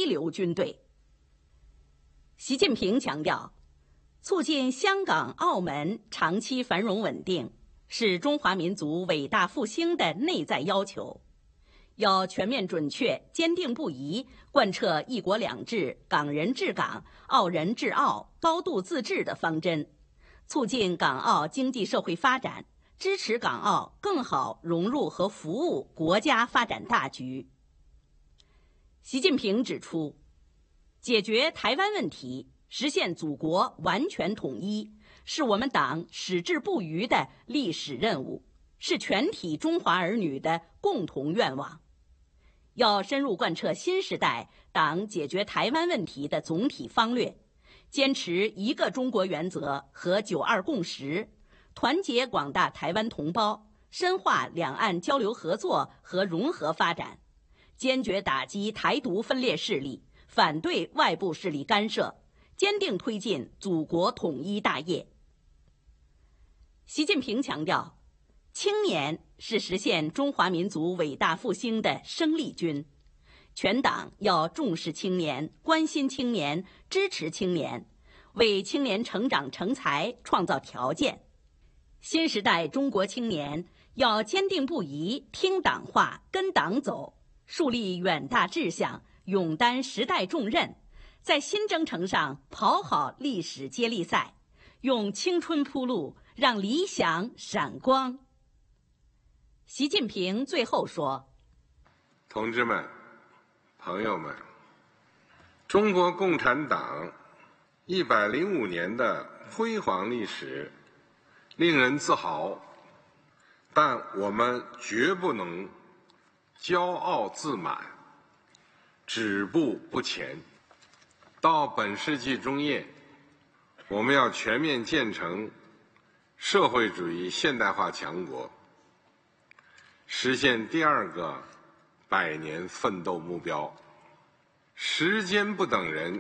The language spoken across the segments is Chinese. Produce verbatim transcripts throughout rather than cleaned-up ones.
一流军队。习近平强调，促进香港、澳门长期繁荣稳定是中华民族伟大复兴的内在要求，要全面准确、坚定不移贯彻一国两制、港人治港、澳人治澳、高度自治的方针，促进港澳经济社会发展，支持港澳更好融入和服务国家发展大局。习近平指出，解决台湾问题，实现祖国完全统一，是我们党矢志不渝的历史任务，是全体中华儿女的共同愿望。要深入贯彻新时代党解决台湾问题的总体方略，坚持一个中国原则和九二共识，团结广大台湾同胞，深化两岸交流合作和融合发展，坚决打击台独分裂势力，反对外部势力干涉，坚定推进祖国统一大业。习近平强调，青年是实现中华民族伟大复兴的生力军，全党要重视青年，关心青年，支持青年，为青年成长成才创造条件。新时代中国青年要坚定不移听党话，跟党走，树立远大志向，勇担时代重任，在新征程上跑好历史接力赛，用青春铺路，让理想闪光。习近平最后说： 同志们、朋友们，中国共产党一百零五年的辉煌历史令人自豪，但我们绝不能骄傲自满，止步不前。到本世纪中叶，我们要全面建成社会主义现代化强国，实现第二个百年奋斗目标。时间不等人，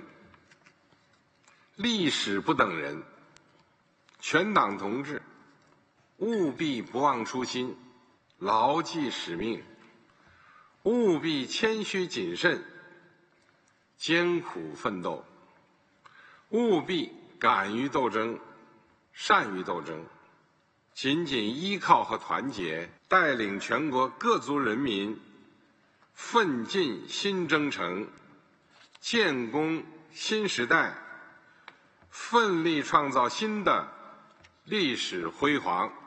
历史不等人，全党同志务必不忘初心，牢记使命，务必谦虚谨慎，艰苦奋斗，务必敢于斗争，善于斗争，紧紧依靠和团结，带领全国各族人民奋进新征程，建功新时代，奋力创造新的历史辉煌。